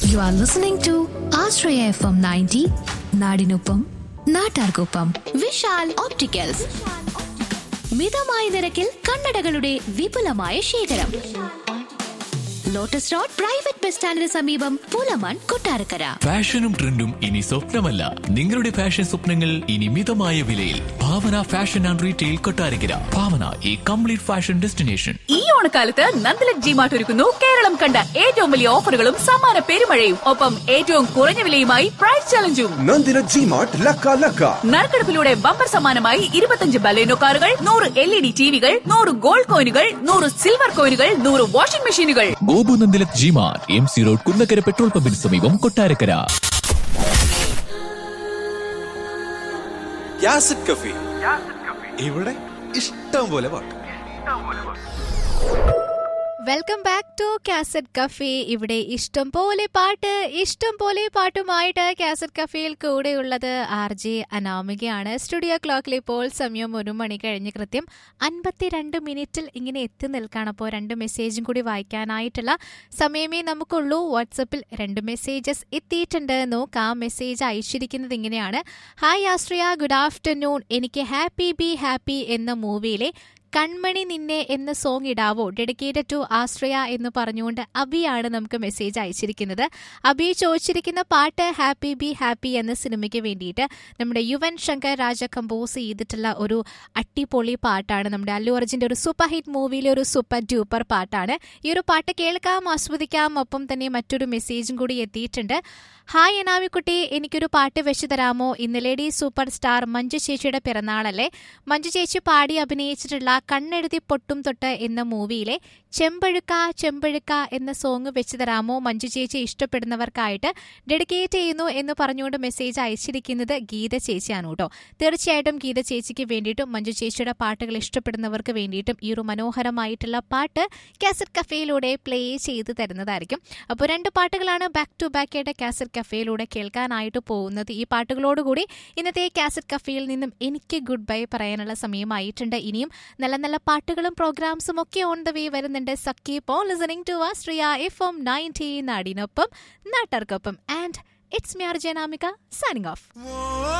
You are listening to Ashraya FM 90, നാടിനൊപ്പം നാട്ടാർക്കൊപ്പം. Vishal opticals, മിതമായ നിരക്കിൽ കണ്ണടകളുടെ വിപുലമായ ശേഖരം. ലോട്ടസ് റോഡ് പ്രൈവറ്റ് ബസ് സ്റ്റാൻഡിന് സമീപം, പുലമൺ, കൊട്ടാരക്കര. ഫാഷനും ട്രെൻഡും ഇനി സ്വപ്നമല്ല, നിങ്ങളുടെ ഫാഷൻ സ്വപ്നങ്ങൾ ഇനി മിതമായ വിലയിൽ. ഭാവന ഫാഷൻ ആൻഡ് റീറ്റെയിൽ, കൊട്ടാരക്കര. ഭാവന, ഈ കംപ്ലീറ്റ് ഫാഷൻ ഡെസ്റ്റിനേഷൻ. ഈ ഓണക്കാലത്ത് നന്ദലക് ജിമാർട്ട് ഒരുക്കുന്നു കേരളം കണ്ട ഏറ്റവും വലിയ ഓഫറുകളും സമ്മാന പെരുമഴയും. ഒപ്പം ഏറ്റവും കുറഞ്ഞ വിലയുമായി പ്രൈസ് ചലഞ്ചും. നന്ദലക് ജിമാർട്ട് ലക്ക. നറുക്കെടുപ്പിലൂടെ ബമ്പർ സമ്മാനമായി 25 ബലേനോ കാറുകൾ, 100 LED ടിവികൾ, 100 ഗോൾഡ് കോയിനുകൾ, 100 സിൽവർ കോയിനുകൾ, 100 വാഷിംഗ് മെഷീനുകൾ. Gopu നന്ദലക് G-Mart, MC road, Kunnakkara petrol പമ്പിന് സമീപം, കൊട്ടാരക്കര. യാസിഡ് കഫേ, ഇവിടെ ഇഷ്ടം പോലെ പാട്ട്. Welcome back to cassette cafe. ഇവിടെ ഇഷ്ടം പോലെ പാട്ടുമായിട്ട് കാസറ്റ് കഫേയിൽ കൂടെയുള്ളത് RJ അനാമികയാണ്. സ്റ്റുഡിയോ ക്ലോക്കിൽ ഇപ്പോൾ സമയം 1 മണി കഴിഞ്ഞ് കൃത്യം 52 മിനിറ്റിൽ ഇങ്ങനെ എത്തി നിൽക്കുകയാണ്. അപ്പോൾ 2 മെസ്സേജും കൂടി വായിക്കാനായിട്ടുള്ള സമയമേ നമുക്കുള്ളൂ. വാട്സപ്പിൽ 2 മെസ്സേജസ് എത്തിയിട്ടുണ്ട്. നോക്കാം. മെസ്സേജ് അയച്ചിരിക്കുന്നത് ഇങ്ങനെയാണ്: ഹായ് ആശ്രയ, ഗുഡ് ആഫ്റ്റർനൂൺ. എനിക്ക് ഹാപ്പി ബി ഹാപ്പി എന്ന മൂവിയിലെ കൺമണി നിന്നെ എന്ന സോങ് ഇടാവോ, ഡെഡിക്കേറ്റഡ് ടു ആശ്രയ എന്ന് പറഞ്ഞുകൊണ്ട് അബിയാണ് നമുക്ക് മെസ്സേജ് അയച്ചിരിക്കുന്നത്. അബി ചോദിച്ചിരിക്കുന്ന പാട്ട് ഹാപ്പി ബി ഹാപ്പി എന്ന സിനിമയ്ക്ക് വേണ്ടിയിട്ട് നമ്മുടെ യുവൻ ശങ്കർ രാജ കമ്പോസ് ചെയ്തിട്ടുള്ള ഒരു അടിപൊളി പാട്ടാണ്. നമ്മുടെ അല്ലു അർജുൻ്റെ ഒരു സൂപ്പർ ഹിറ്റ് മൂവിയിലെ ഒരു സൂപ്പർ ഡ്യൂപ്പർ പാട്ടാണ്. ഈ ഒരു പാട്ട് കേൾക്കാം, ആസ്വദിക്കാം. ഒപ്പം തന്നെ മറ്റൊരു മെസ്സേജും കൂടി എത്തിയിട്ടുണ്ട്. ഹായ് അനാമിക്കുട്ടി, എനിക്കൊരു പാട്ട് വെച്ച് തരാമോ? ഇന്നലെ സൂപ്പർ സ്റ്റാർ മഞ്ജു ചേച്ചിയുടെ പിറന്നാളല്ലേ. മഞ്ജു ചേച്ചി പാടി അഭിനയിച്ചിട്ടുള്ള കണ്ണെഴുതി പൊട്ടും തൊട്ട് എന്ന മൂവിയിലെ ചെമ്പഴുക്ക ചെമ്പഴുക്ക എന്ന സോങ് വെച്ച് തരാമോ? മഞ്ജു ചേച്ചി ഇഷ്ടപ്പെടുന്നവർക്കായിട്ട് ഡെഡിക്കേറ്റ് ചെയ്യുന്നു എന്ന് പറഞ്ഞുകൊണ്ട് മെസ്സേജ് അയച്ചിരിക്കുന്നത് ഗീത ചേച്ചിയാണ് കേട്ടോ. തീർച്ചയായിട്ടും ഗീത ചേച്ചിക്ക് വേണ്ടിയിട്ടും മഞ്ജു ചേച്ചിയുടെ പാട്ടുകൾ ഇഷ്ടപ്പെടുന്നവർക്ക് വേണ്ടിയിട്ടും ഈ ഒരു മനോഹരമായിട്ടുള്ള പാട്ട് കാസറ്റ് കഫേയിലൂടെ പ്ലേ ചെയ്ത് തരുന്നതായിരിക്കും. അപ്പോൾ 2 പാട്ടുകളാണ് ബാക്ക് ടു ബാക്ക് ആയിട്ട് കാസറ്റ് കഫേയിലൂടെ കേൾക്കാനായിട്ട് പോകുന്നത്. ഈ പാട്ടുകളോടുകൂടി ഇന്നത്തെ കാസറ്റ് കഫേയിൽ നിന്നും എനിക്ക് ഗുഡ് ബൈ പറയാനുള്ള സമയമായിട്ടുണ്ട്. ഇനിയും നല്ല നല്ല പാട്ടുകളും പ്രോഗ്രാംസും ഒക്കെ ഓൺ ദ വേ വരുന്നുണ്ട്. So keep on listening to Ashraya FM 90, നാടിനൊപ്പം നാട്ടാർക്കൊപ്പം. And it's me RJ Anamika signing off.